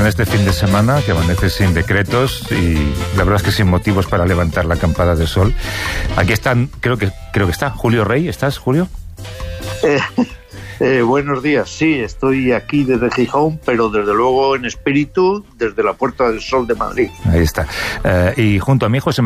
este fin de semana, que amanece sin decretos y la verdad es que sin motivos para levantar la campada de sol. Aquí están, creo que está Julio Rey. ¿Estás, Julio? Buenos días, sí, estoy aquí desde Gijón, pero desde luego en espíritu desde la Puerta del Sol de Madrid. Ahí está. Y junto a mí, José